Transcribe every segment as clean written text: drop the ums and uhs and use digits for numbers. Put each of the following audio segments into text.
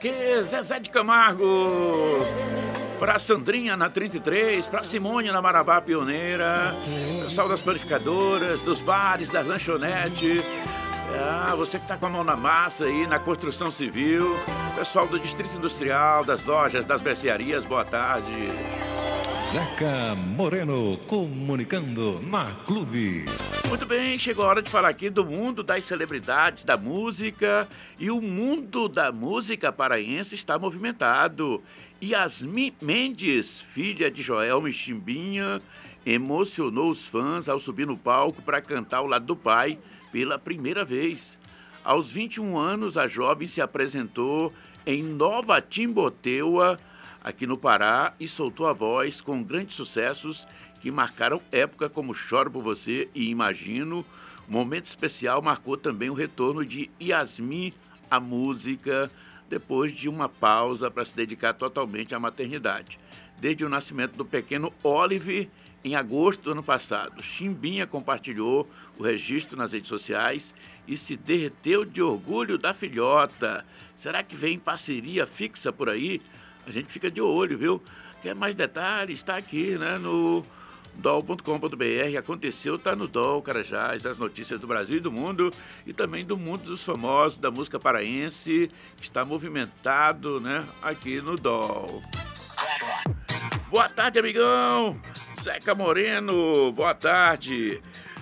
quê? Zezé de Camargo. Pra Sandrinha na 33, pra Simone na Marabá Pioneira, pessoal das panificadoras, dos bares, das lanchonetes. Você que tá com a mão na massa aí, na construção civil, pessoal do Distrito Industrial, das lojas, das mercearias, boa tarde. Zeca Moreno comunicando na Clube. Muito bem, chegou a hora de falar aqui do mundo das celebridades, da música. E o mundo da música paraense está movimentado. Yasmin Mendes, filha de Joelma e Chimbinha, emocionou os fãs ao subir no palco para cantar ao lado do pai pela primeira vez. Aos 21 anos, a jovem se apresentou em Nova Timboteua, aqui no Pará, e soltou a voz com grandes sucessos que marcaram época como Choro por Você e Imagino. Momento especial marcou também o retorno de Yasmin à música, depois de uma pausa para se dedicar totalmente à maternidade. Desde o nascimento do pequeno Olive, em agosto do ano passado, Chimbinha compartilhou o registro nas redes sociais e se derreteu de orgulho da filhota. Será que vem parceria fixa por aí? A gente fica de olho, viu? Quer mais detalhes? Está aqui, né, no dol.com.br. Aconteceu, tá no Dol, Carajás, as notícias do Brasil e do mundo, e também do mundo dos famosos, da música paraense, que está movimentado, né, aqui no Dol. Boa tarde, amigão! Zeca Moreno, boa tarde.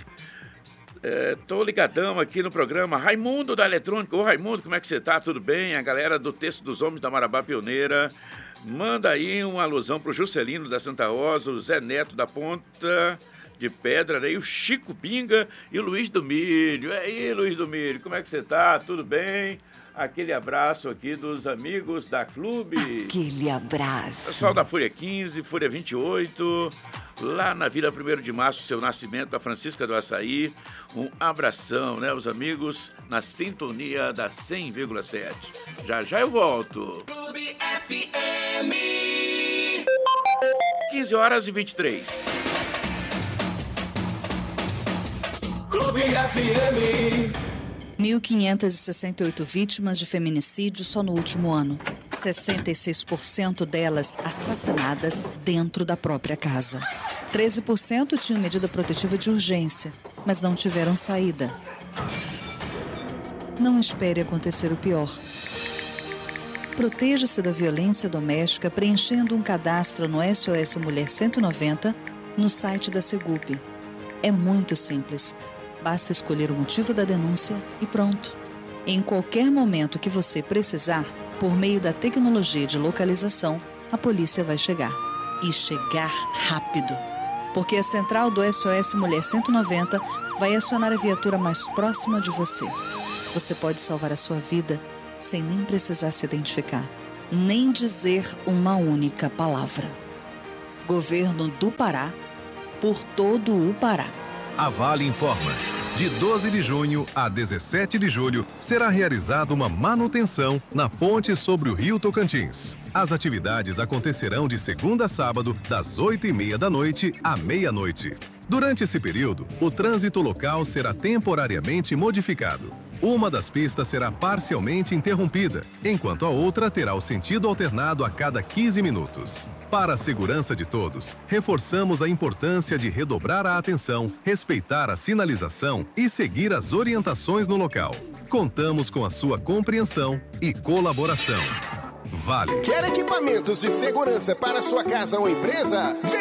Tô ligadão aqui no programa. Raimundo da Eletrônica. Ô Raimundo, como é que você tá? Tudo bem? A galera do Texto dos Homens da Marabá Pioneira manda aí uma alusão pro Juscelino da Santa Rosa, o Zé Neto da Ponta de Pedra, aí o Chico Pinga e o Luiz do Milho. E aí, Luiz do Milho, como é que você tá? Tudo bem? Aquele abraço aqui dos amigos da Clube. Aquele abraço. Pessoal da Fúria 15, Fúria 28, lá na Vila 1º de Março, seu nascimento, a Francisca do Açaí. Um abração, né, os amigos, na sintonia da 100,7. Já já eu volto. Clube FM. 15h23. Clube FM. 1.568 vítimas de feminicídio só no último ano. 66% delas assassinadas dentro da própria casa. 13% tinham medida protetiva de urgência, mas não tiveram saída. Não espere acontecer o pior. Proteja-se da violência doméstica preenchendo um cadastro no SOS Mulher 190 no site da Segup. É muito simples. Basta escolher o motivo da denúncia e pronto. Em qualquer momento que você precisar, por meio da tecnologia de localização, a polícia vai chegar. E chegar rápido. Porque a central do SOS Mulher 190 vai acionar a viatura mais próxima de você. Você pode salvar a sua vida sem nem precisar se identificar, nem dizer uma única palavra. Governo do Pará, por todo o Pará. A Vale informa. De 12 de junho a 17 de julho, será realizada uma manutenção na ponte sobre o Rio Tocantins. As atividades acontecerão de segunda a sábado, das 8h30 da noite à meia-noite. Durante esse período, o trânsito local será temporariamente modificado. Uma das pistas será parcialmente interrompida, enquanto a outra terá o sentido alternado a cada 15 minutos. Para a segurança de todos, reforçamos a importância de redobrar a atenção, respeitar a sinalização e seguir as orientações no local. Contamos com a sua compreensão e colaboração. Vale. Quer equipamentos de segurança para sua casa ou empresa?